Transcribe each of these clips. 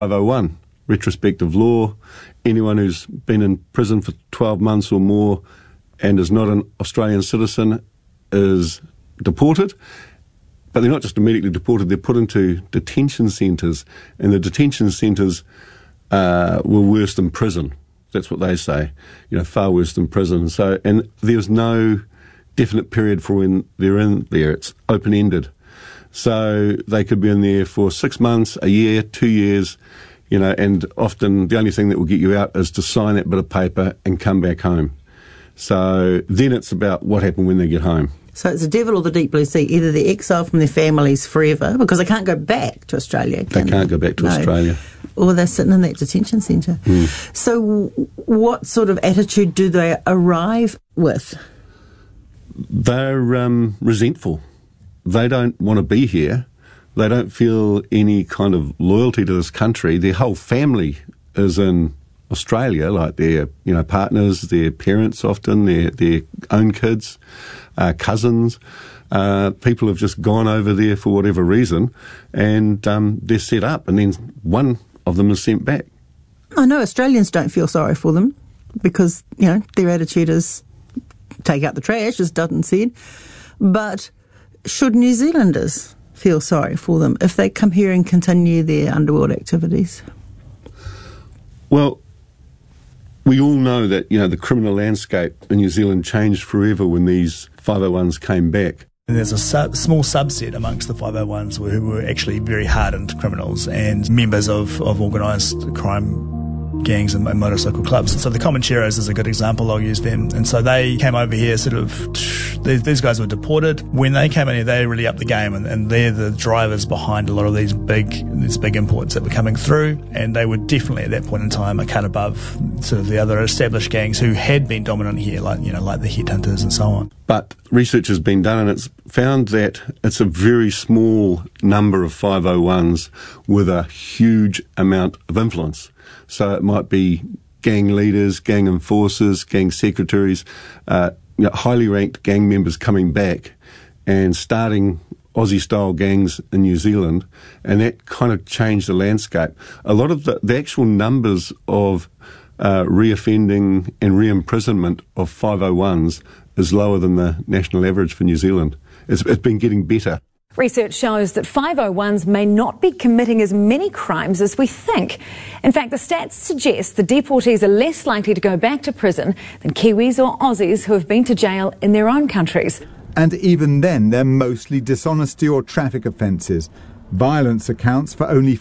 501, retrospective law. Anyone who's been in prison for 12 months or more and is not an Australian citizen is deported. But they're not just immediately deported, they're put into detention centres, and the detention centres were worse than prison. That's what they say, far worse than prison. So, and there's no definite period for when they're in there. It's open-ended. So they could be in there for 6 months, a year, 2 years, and often the only thing that will get you out is to sign that bit of paper and come back home. So then it's about what happened when they get home. So it's the devil or the deep blue sea. Either they're exiled from their families forever, because they can't go back to Australia. They can't go back to Australia. Or they're sitting in that detention centre. So what sort of attitude do they arrive with? They're resentful. They don't want to be here. They don't feel any kind of loyalty to this country. Their whole family is in Australia, like their partners, their parents often, their own kids, cousins. People have just gone over there for whatever reason, and they're set up, and then one of them is sent back. I know Australians don't feel sorry for them because, their attitude is take out the trash, as Dutton said. But should New Zealanders feel sorry for them if they come here and continue their underworld activities? Well, we all know that, the criminal landscape in New Zealand changed forever when these 501s came back. There's a small subset amongst the 501s who were actually very hardened criminals and members of organised crime gangs and motorcycle clubs. So the Comancheros is a good example. I'll use them. And so they came over here these guys were deported. When they came in here, they really upped the game, and they're the drivers behind a lot of these big imports that were coming through. And they were definitely at that point in time a cut above sort of the other established gangs who had been dominant here, like the Headhunters and so on. But research has been done, and it's found that it's a very small number of 501s with a huge amount of influence. So it might be gang leaders, gang enforcers, gang secretaries, highly ranked gang members coming back and starting Aussie-style gangs in New Zealand, and that kind of changed the landscape. A lot of the actual numbers of reoffending and re-imprisonment of 501s is lower than the national average for New Zealand. It's been getting better. Research shows that 501s may not be committing as many crimes as we think. In fact, the stats suggest the deportees are less likely to go back to prison than Kiwis or Aussies who have been to jail in their own countries. And even then, they're mostly dishonesty or traffic offences. Violence accounts for only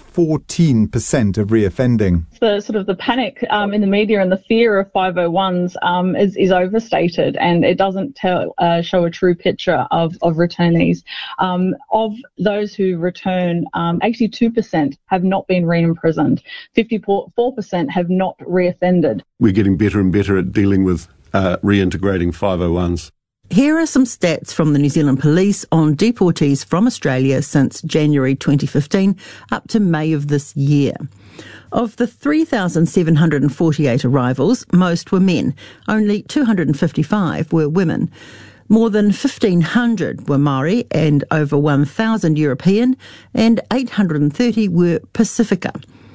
14% of reoffending. The panic in the media and the fear of 501s is overstated, and it doesn't show a true picture of returnees. Of those who return, 82% have not been re-imprisoned. 54% have not reoffended. We're getting better and better at dealing with reintegrating 501s. Here are some stats from the New Zealand Police on deportees from Australia since January 2015 up to May of this year. Of the 3,748 arrivals, most were men. Only 255 were women. More than 1,500 were Maori and over 1,000 European, and 830 were Pacifica.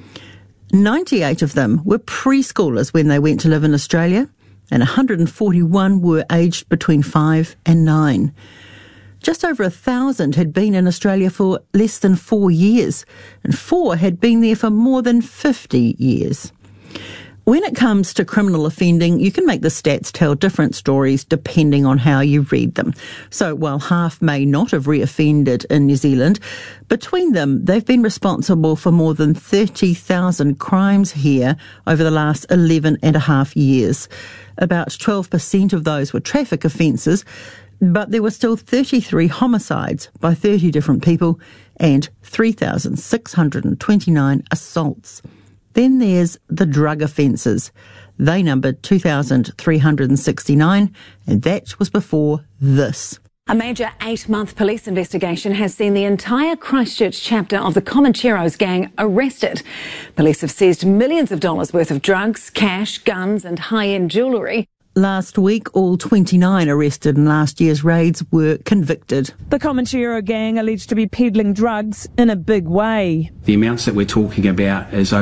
98 of them were preschoolers when they went to live in Australia, and 141 were aged between 5 and 9. Just over 1,000 had been in Australia for less than 4 years, and 4 had been there for more than 50 years. When it comes to criminal offending, you can make the stats tell different stories depending on how you read them. So while half may not have reoffended in New Zealand, between them they've been responsible for more than 30,000 crimes here over the last 11 and a half years. About 12% of those were traffic offences, but there were still 33 homicides by 30 different people and 3,629 assaults. Then there's the drug offences. They numbered 2,369, and that was before this. A major 8-month police investigation has seen the entire Christchurch chapter of the Comancheros gang arrested. Police have seized millions of dollars worth of drugs, cash, guns and high-end jewellery. Last week, all 29 arrested in last year's raids were convicted. The Comanchero gang alleged to be peddling drugs in a big way. The amounts that we're talking about is